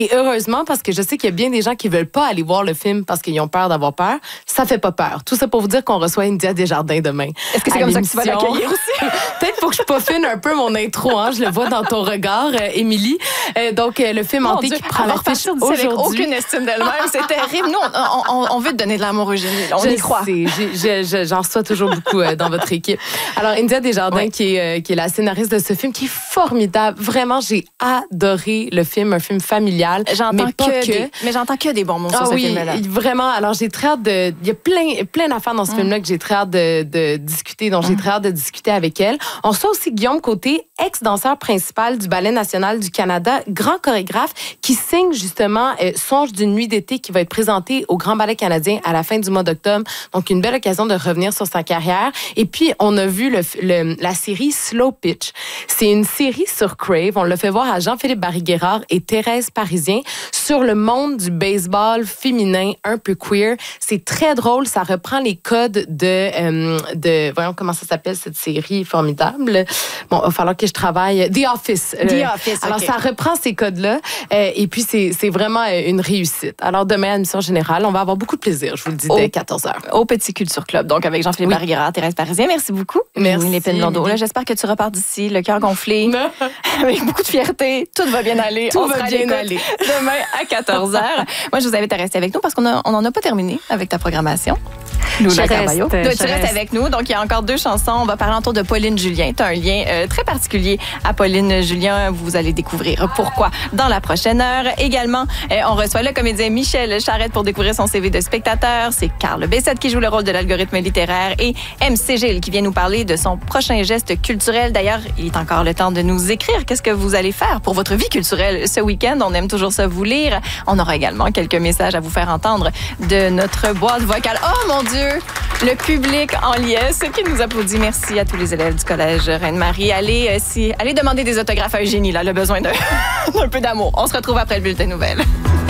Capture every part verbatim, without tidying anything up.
Et heureusement, parce que je sais qu'il y a bien des gens qui veulent pas aller voir le film parce qu'ils ont peur d'avoir peur. Ça fait pas peur. Tout ça pour vous dire qu'on reçoit India Desjardins demain. Est-ce que c'est comme ça que tu vas l'accueillir aussi? Peut-être faut que je peaufine un peu mon intro. Hein. Je le vois dans ton regard, euh, Émilie. Euh, donc, euh, le film Hanté qui prend l'affiche aujourd'hui. Avec aucune estime d'elle-même. C'est terrible. Nous, on, on, on veut te donner de l'amour, Eugénie. On je y croit. Sais, je, je, j'en reçois toujours beaucoup euh, dans votre équipe. Alors, India Desjardins, ouais. qui, est, euh, qui est la scénariste de ce film, qui est formidable. Vraiment, j'ai adoré le film, un film familial. J'entends mais que, que... Des, mais j'entends que des bons mots sur ah, ce oui, film-là. Vraiment. Alors, j'ai très hâte de... Il y a plein, plein d'affaires dans ce mm. film-là que j'ai très hâte de, de discuter, dont mm. j'ai très hâte de discuter avec elle. On reçoit aussi Guillaume Côté, ex-danseur principal du Ballet national du Canada, grand chorégraphe, qui signe justement euh, Songe d'une nuit d'été qui va être présenté au Grand Ballet canadien à la fin du mois d'octobre. Donc, une belle occasion de revenir sur sa carrière. Et puis, on a vu le, le, la série Slow Pitch. C'est une série sur Crave. On l'a fait voir à Jean-Philippe Barry-Guerrard et Thérèse Parisien sur le monde du baseball féminin un peu queer. C'est très drôle. Ça reprend les codes de... Euh, de voyons comment ça s'appelle, cette série formidable. Bon, il va falloir que je travaille. The Office. The euh, Office, Alors, okay. ça reprend ces codes-là. Euh, et puis, c'est, c'est vraiment une réussite. Alors, demain, à l'émission générale, on va avoir beaucoup de plaisir, je vous le dis, dès quatorze heures. Au Petit Culture Club, donc avec Jean-Philippe oui. Barry-Guerrard, Thérèse Parisien. Merci beaucoup. Merci. Les Penlondo. Là, j'espère que tu repars d'ici, le cœur gonflé, avec beaucoup de fierté. Tout va bien aller. Tout on va bien aller. Demain à quatorze heures. Moi, je vous invite à rester avec nous parce qu'on a, on n'en a pas terminé avec ta programmation. Loula Carballo. Tu restes reste. avec nous. Donc, il y a encore deux chansons. On va parler autour de Pauline Julien. Tu as un lien euh, très particulier à Pauline Julien. Vous allez découvrir pourquoi dans la prochaine heure. Également, euh, on reçoit le comédien Michel Charette pour découvrir son C V de spectateur. C'est Carl Bessette qui joue le rôle de l'algorithme littéraire et M C Gilles qui vient nous parler de son prochain geste culturel. D'ailleurs, il est encore le temps de nous écrire. Qu'est-ce que vous allez faire pour votre vie culturelle ce week-end? On aime toujours ça vous lire. On aura également quelques messages à vous faire entendre de notre boîte vocale. Oh mon Dieu! Le public en liesse qui nous applaudit. Merci à tous les élèves du collège Reine-Marie. Allez, euh, si, allez demander des autographes à Eugénie, là, le besoin d'un, d'un peu d'amour. On se retrouve après le bulletin nouvelles.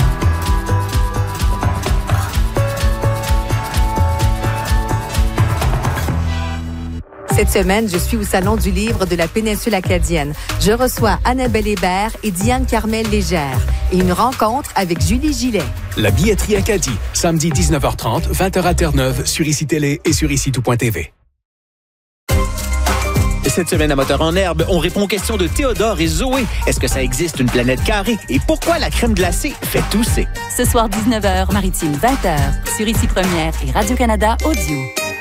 Cette semaine, je suis au Salon du livre de la péninsule acadienne. Je reçois Annabelle Hébert et Diane Carmel Légère et une rencontre avec Julie Gillet. La billetterie Acadie, samedi dix-neuf heures trente, vingt heures à Terre-Neuve, sur Ici Télé et sur ici tout point t v. Cette semaine à Moteur en herbe, on répond aux questions de Théodore et Zoé. Est-ce que ça existe une planète carrée? Et pourquoi la crème glacée fait tousser? Ce soir, dix-neuf heures, Maritime, vingt heures, sur Ici Première et Radio-Canada Audio.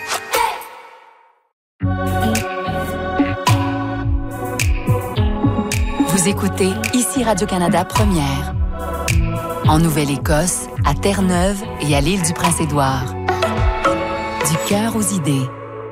Vous écoutez Ici Radio-Canada Première. En Nouvelle-Écosse, à Terre-Neuve et à l'île du Prince-Édouard. Du cœur aux idées.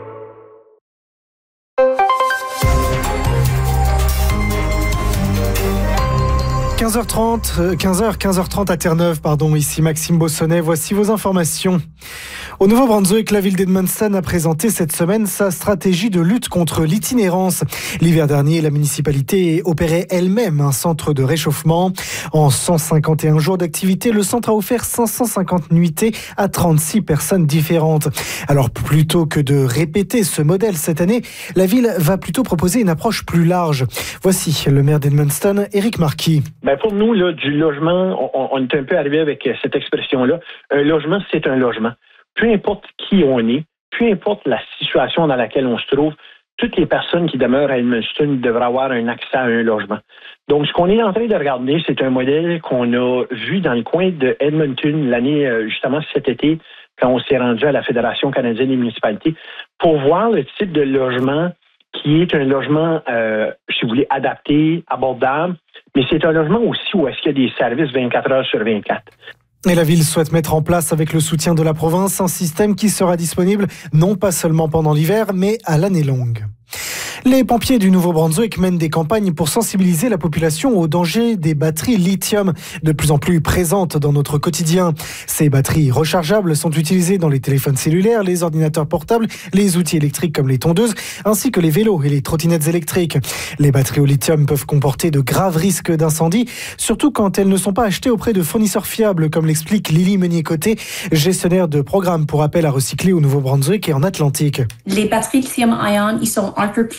quinze heures trente, quinze heures, quinze heures trente à Terre-Neuve, pardon, ici Maxime Bossonnet, voici vos informations. Au Nouveau-Brunswick, la ville d'Edmundston a présenté cette semaine sa stratégie de lutte contre l'itinérance. L'hiver dernier, la municipalité opérait elle-même un centre de réchauffement. En cent cinquante et un jours d'activité, le centre a offert cinq cent cinquante nuitées à trente-six personnes différentes. Alors, plutôt que de répéter ce modèle cette année, la ville va plutôt proposer une approche plus large. Voici le maire d'Edmundston, Éric Marquis. Ben pour nous, là, du logement, on, on est un peu arrivé avec cette expression-là. Un logement, c'est un logement. Peu importe qui on est, peu importe la situation dans laquelle on se trouve, toutes les personnes qui demeurent à Edmundston devraient avoir un accès à un logement. Donc, ce qu'on est en train de regarder, c'est un modèle qu'on a vu dans le coin de Edmonton l'année, justement cet été, quand on s'est rendu à la Fédération canadienne des municipalités, pour voir le type de logement qui est un logement, euh, si vous voulez, adapté, abordable, mais c'est un logement aussi où est-ce qu'il y a des services vingt-quatre heures sur vingt-quatre. Et la ville souhaite mettre en place, avec le soutien de la province, un système qui sera disponible non pas seulement pendant l'hiver, mais à l'année longue. Les pompiers du Nouveau-Brunswick mènent des campagnes pour sensibiliser la population au danger des batteries lithium, de plus en plus présentes dans notre quotidien. Ces batteries rechargeables sont utilisées dans les téléphones cellulaires, les ordinateurs portables, les outils électriques comme les tondeuses, ainsi que les vélos et les trottinettes électriques. Les batteries au lithium peuvent comporter de graves risques d'incendie, surtout quand elles ne sont pas achetées auprès de fournisseurs fiables, comme l'explique Lily Meunier-Côté, gestionnaire de programme pour appel à recycler au Nouveau-Brunswick et en Atlantique. Les batteries lithium-ion, ils sont un peu plus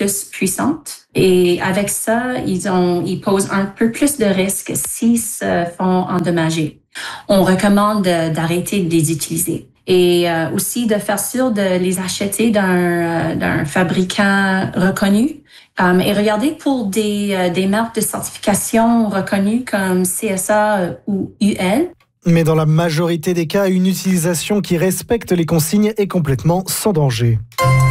plus puissante. Et avec ça, ils, ont, ils posent un peu plus de risques s'ils se font endommager. On recommande de, d'arrêter de les utiliser. Et euh, aussi de faire sûr de les acheter d'un, euh, d'un fabricant reconnu. Um, et regardez pour des, euh, des marques de certification reconnues comme C S A ou U L. Mais dans la majorité des cas, une utilisation qui respecte les consignes est complètement sans danger.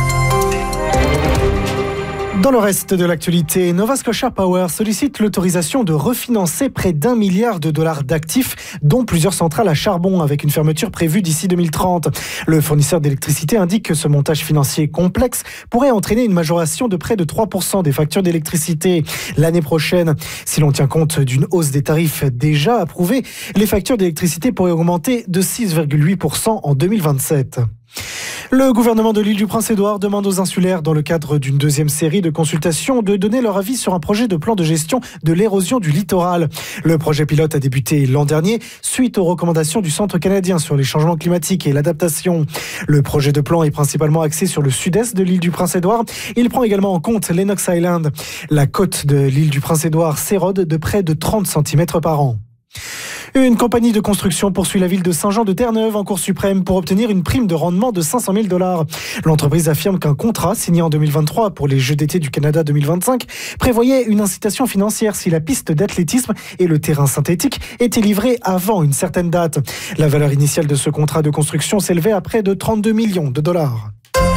Dans le reste de l'actualité, Nova Scotia Power sollicite l'autorisation de refinancer près d'un milliard de dollars d'actifs, dont plusieurs centrales à charbon, avec une fermeture prévue d'ici deux mille trente. Le fournisseur d'électricité indique que ce montage financier complexe pourrait entraîner une majoration de près de trois pour cent des factures d'électricité l'année prochaine. Si l'on tient compte d'une hausse des tarifs déjà approuvée, les factures d'électricité pourraient augmenter de six virgule huit pour cent en deux mille vingt-sept. Le gouvernement de l'île du Prince-Édouard demande aux insulaires, dans le cadre d'une deuxième série de consultations, de donner leur avis sur un projet de plan de gestion de l'érosion du littoral. Le projet pilote a débuté l'an dernier, suite aux recommandations du Centre canadien sur les changements climatiques et l'adaptation. Le projet de plan est principalement axé sur le sud-est de l'île du Prince-Édouard. Il prend également en compte Lennox Island. La côte de l'île du Prince-Édouard s'érode de près de trente centimètres par an. Une compagnie de construction poursuit la ville de Saint-Jean-de-Terre-Neuve en Cour suprême pour obtenir une prime de rendement de cinq cent mille dollars. L'entreprise affirme qu'un contrat signé en deux mille vingt-trois pour les Jeux d'été du Canada deux mille vingt-cinq prévoyait une incitation financière si la piste d'athlétisme et le terrain synthétique étaient livrés avant une certaine date. La valeur initiale de ce contrat de construction s'élevait à près de trente-deux millions de dollars.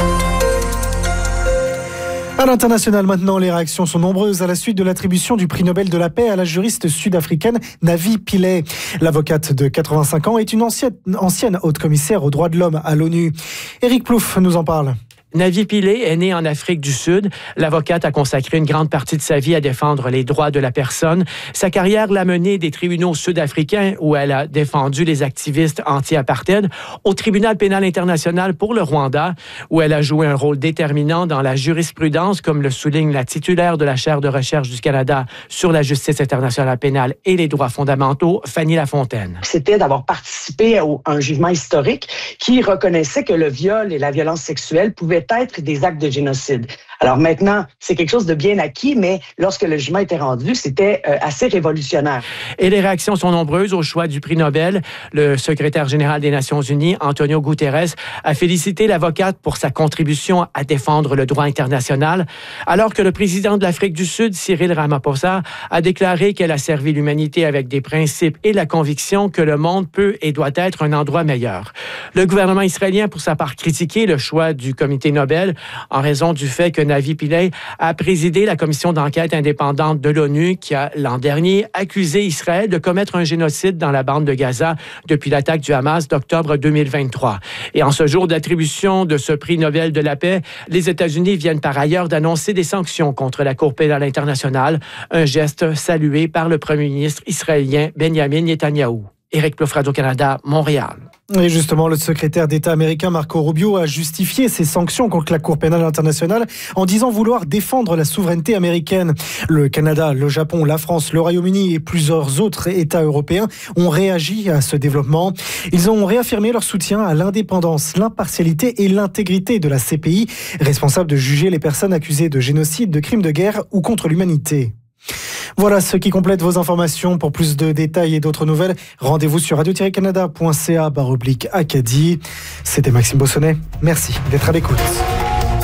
À l'international maintenant, les réactions sont nombreuses à la suite de l'attribution du prix Nobel de la paix à la juriste sud-africaine Navi Pillay. L'avocate de quatre-vingt-cinq ans est une ancienne, ancienne haute commissaire aux droits de l'homme à l'ONU. Éric Plouffe nous en parle. Navi Pillay est née en Afrique du Sud. L'avocate a consacré une grande partie de sa vie à défendre les droits de la personne. Sa carrière l'a menée des tribunaux sud-africains où elle a défendu les activistes anti-apartheid, au tribunal pénal international pour le Rwanda où elle a joué un rôle déterminant dans la jurisprudence, comme le souligne la titulaire de la chaire de recherche du Canada sur la justice internationale pénale et les droits fondamentaux, Fanny Lafontaine. C'était d'avoir participé à un jugement historique qui reconnaissait que le viol et la violence sexuelle pouvaient être des actes de génocide. Alors maintenant, c'est quelque chose de bien acquis, mais lorsque le jugement était rendu, c'était euh, assez révolutionnaire. Et les réactions sont nombreuses au choix du prix Nobel. Le secrétaire général des Nations unies, Antonio Guterres, a félicité l'avocate pour sa contribution à défendre le droit international, alors que le président de l'Afrique du Sud, Cyril Ramaphosa, a déclaré qu'elle a servi l'humanité avec des principes et la conviction que le monde peut et doit être un endroit meilleur. Le gouvernement israélien, pour sa part, critiqué le choix du comité Nobel en raison du fait que Navi Pillay a présidé la commission d'enquête indépendante de l'ONU qui a, l'an dernier, accusé Israël de commettre un génocide dans la bande de Gaza depuis l'attaque du Hamas d'octobre deux mille vingt-trois. Et en ce jour d'attribution de ce prix Nobel de la paix, les États-Unis viennent par ailleurs d'annoncer des sanctions contre la Cour pénale internationale, un geste salué par le premier ministre israélien Benjamin Netanyahou. Éric Plouffe, Radio-Canada, Montréal. Et justement, le secrétaire d'État américain Marco Rubio a justifié ses sanctions contre la Cour pénale internationale en disant vouloir défendre la souveraineté américaine. Le Canada, le Japon, la France, le Royaume-Uni et plusieurs autres États européens ont réagi à ce développement. Ils ont réaffirmé leur soutien à l'indépendance, l'impartialité et l'intégrité de la C P I, responsable de juger les personnes accusées de génocide, de crimes de guerre ou contre l'humanité. Voilà ce qui complète vos informations. Pour plus de détails et d'autres nouvelles, rendez-vous sur radio tiret canada point c a barre oblique Acadie. C'était Maxime Bossonnet. Merci d'être à l'écoute.